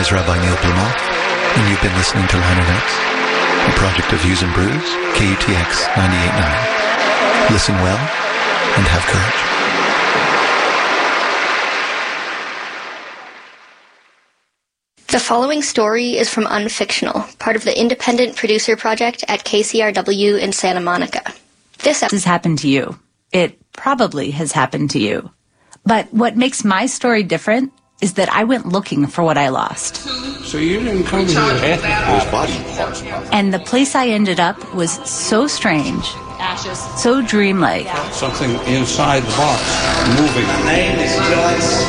is Rabbi Neil Blumoff, and you've been listening to Liner Notes, a project of Views and Brews, KUTX 98.9. Listen well and have courage. The following story is from Unfictional, part of the Independent Producer Project at KCRW in Santa Monica. This has happened to you. It probably has happened to you. But what makes my story different is that I went looking for what I lost. So you didn't come here with body parts. And the place I ended up was so strange, so dreamlike. Something inside the box, moving. My name is Joyce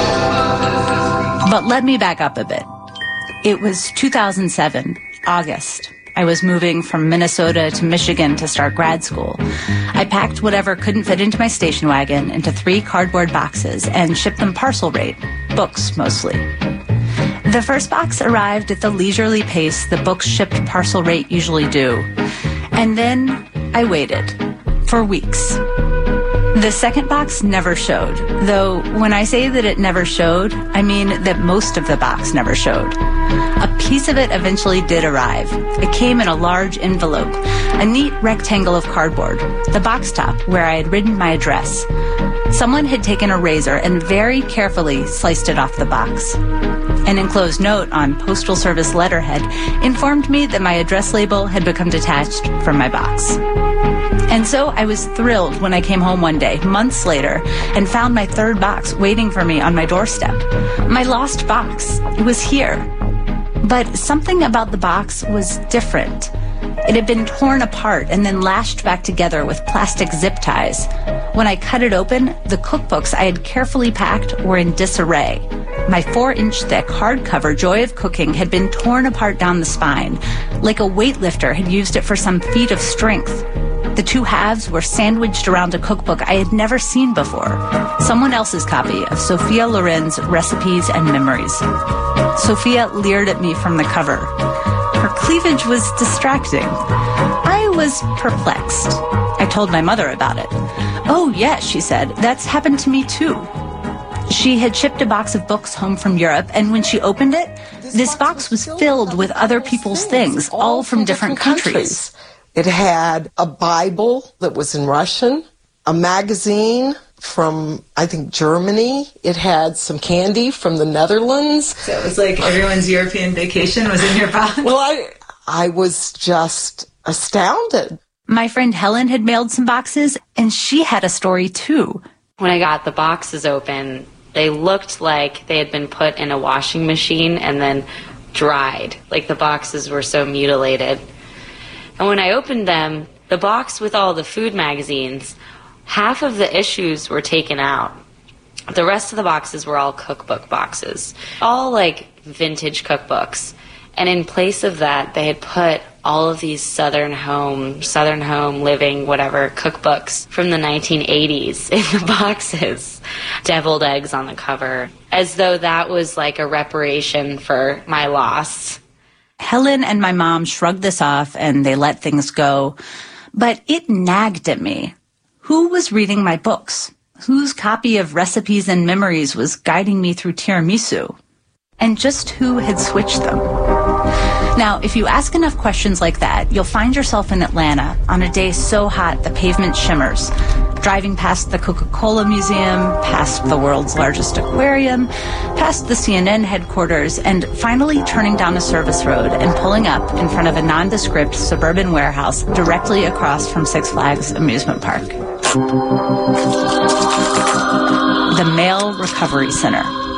Smith. But let me back up a bit. It was 2007, August. I was moving from Minnesota to Michigan to start grad school. I packed whatever couldn't fit into my station wagon into 3 cardboard boxes and shipped them parcel rate, books mostly. The first box arrived at the leisurely pace the books shipped parcel rate usually do. And then I waited for weeks. The second box never showed, though when I say that it never showed, I mean that most of the box never showed. A piece of it eventually did arrive. It came in a large envelope, a neat rectangle of cardboard, the box top where I had written my address. Someone had taken a razor and very carefully sliced it off the box. An enclosed note on Postal Service letterhead informed me that my address label had become detached from my box. And so I was thrilled when I came home one day, months later, and found my third box waiting for me on my doorstep. My lost box. It was here. But something about the box was different. It had been torn apart and then lashed back together with plastic zip ties. When I cut it open, the cookbooks I had carefully packed were in disarray. My 4-inch thick hardcover Joy of Cooking had been torn apart down the spine, like a weightlifter had used it for some feat of strength. The 2 halves were sandwiched around a cookbook I had never seen before, someone else's copy of Sophia Loren's Recipes and Memories. Sophia leered at me from the cover. Her cleavage was distracting. I was perplexed. I told my mother about it. "Oh, yes," she said, "that's happened to me too." She had shipped a box of books home from Europe, and when she opened it, this box was filled with other people's things, all from different countries. It had a Bible that was in Russian, a magazine from, I think, Germany. It had some candy from the Netherlands. So it was like everyone's European vacation was in your box? Well, I was just astounded. My friend Helen had mailed some boxes, and she had a story, too. When I got the boxes open, they looked like they had been put in a washing machine and then dried. Like the boxes were so mutilated. And when I opened them, the box with all the food magazines, half of the issues were taken out. The rest of the boxes were all cookbook boxes, all like vintage cookbooks. And in place of that, they had put all of these Southern Home Living, whatever, cookbooks from the 1980s in the boxes. Deviled eggs on the cover, as though that was like a reparation for my loss. Helen and my mom shrugged this off and they let things go. But it nagged at me. Who was reading my books? Whose copy of Recipes and Memories was guiding me through tiramisu? And just who had switched them? Now, if you ask enough questions like that, you'll find yourself in Atlanta on a day so hot the pavement shimmers, driving past the Coca-Cola Museum, past the world's largest aquarium, past the CNN headquarters, and finally turning down a service road and pulling up in front of a nondescript suburban warehouse directly across from Six Flags Amusement Park. The Mail Recovery Center,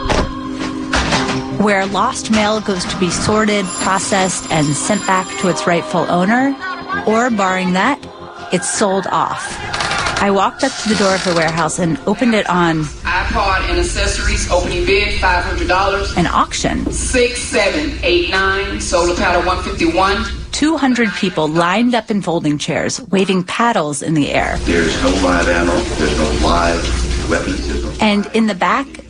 where lost mail goes to be sorted, processed, and sent back to its rightful owner, or barring that, it's sold off. I walked up to the door of the warehouse and opened it on iPod and accessories, opening bid, $500. An auction. 6789, solar paddle 151. 200 people lined up in folding chairs, waving paddles in the air. There's no live ammo, there's no live weapons. And in the back,